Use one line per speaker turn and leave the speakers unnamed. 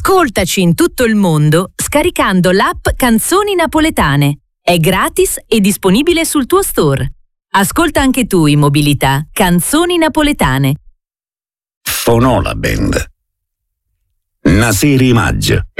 Ascoltaci in tutto il mondo scaricando l'app Canzoni Napoletane. È gratis e disponibile sul tuo store. Ascolta anche tu in mobilità Canzoni Napoletane.
Fonola Band. Nasiri Maggia.